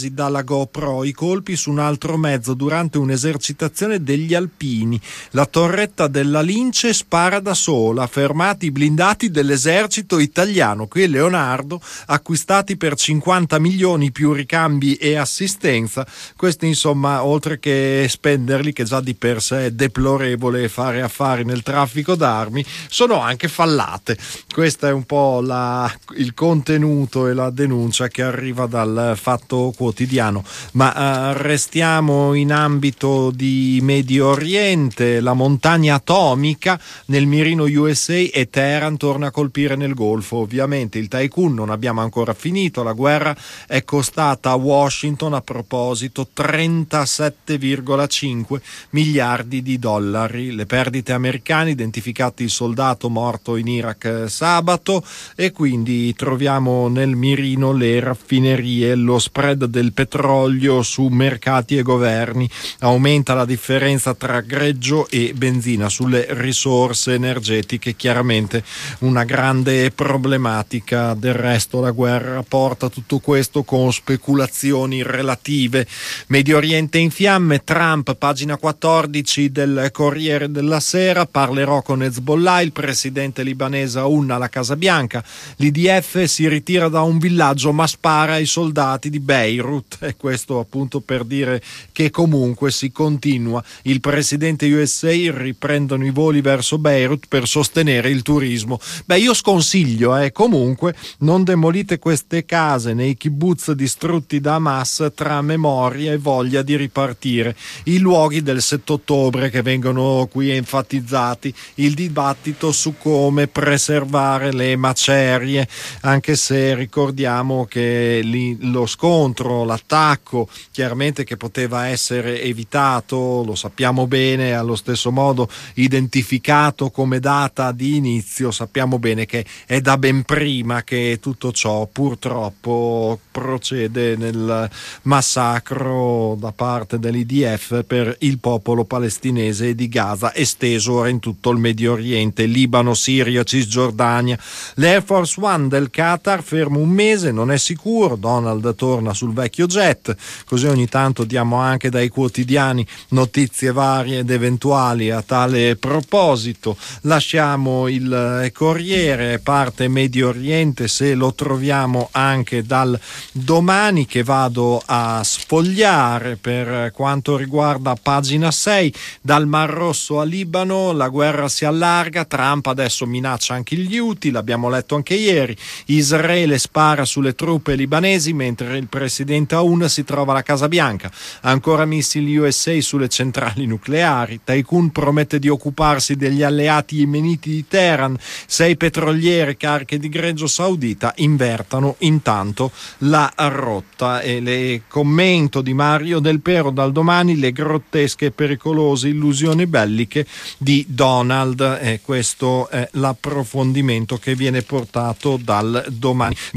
dalla GoPro i colpi su un altro mezzo durante un'esercitazione degli alpini. La torretta della Lince spara da sola, fermati i blindati dell'esercito italiano. Qui Leonardo, acquistati per 50 milioni più ricambi e assistenza. Questi insomma, oltre che spenderli, che già di per sé è deplorevole fare affari nel traffico d'armi, sono anche fallate. Questo è un po' il contenuto e la denuncia che arriva dal Fatto Quotidiano. Ma restiamo in ambito di Medio Oriente. La montagna atomica nel mirino USA e Teheran torna a colpire nel Golfo. Ovviamente il tycoon non abbiamo ancora finito, la guerra è costata a Washington, a proposito, 37,5 miliardi di dollari. Le perdite americane, identificati il soldato morto in Iraq sabato, e quindi troviamo nel mirino le raffinerie, lo spread del petrolio su mercati e governi, aumenta la differenza tra greggio e benzina sulle risorse energetiche, chiaramente una grande problematica. Del resto la guerra porta tutto questo con speculazioni relative. Medio Oriente in fiamme, Trump, pagina 14 del Corriere della Sera, parlerò con Hezbollah, il presidente libanese Aoun alla Casa Bianca, l'IDF si ritira da un villaggio ma spara ai soldati di Beirut, e questo appunto per dire che comunque si continua. Il presidente USA, riprendono i voli verso Beirut per sostenere il turismo. Io sconsiglio, comunque non demolite queste case nei kibbutz distrutti da Hamas, tra memoria e voglia di ripartire. I luoghi del 7 ottobre che vengono qui enfatizzati, il dibattito su come preservare le macerie, anche se ricordiamo che lo scontro, l'attacco, chiaramente che poteva essere evitato, lo sappiamo bene, allo stesso modo identificato come data di inizio, sappiamo bene che è da ben prima che tutto ciò purtroppo procede nel massacro da parte dell'IDF per il popolo palestinese di Gaza, esteso ora in tutto il Medio Oriente, Libano, Siria, Cisgiordania. L'Air Force One del Qatar fermo un mese, non è sicuro, Donald torna sul vecchio jet, così ogni tanto diamo anche dai quotidiani notizie varie ed eventuali a tale proposito. Lasciamo il Corriere, parte Medio Oriente, se lo troviamo anche dal Domani, che vado a sfogliare per quanto riguarda pagina 6. Dal Mar Rosso a Libano la guerra si allarga, Trump adesso minaccia anche gli Houthi, l'abbiamo letto anche ieri, Israele spara sulle truppe libanesi mentre il presidente Aoun si trova alla Casa Bianca, ancora missili USA sulle centrali nucleari, tycoon promette di occuparsi degli alleati yemeniti di Teheran, 6 petroliere cariche di greggio saudita invertano intanto la rotta. E le commento di Mario Del Pero dal Domani, le grottesche e pericolose illusioni belliche di Donald, e questo è l'approfondimento che viene portato dal Domani.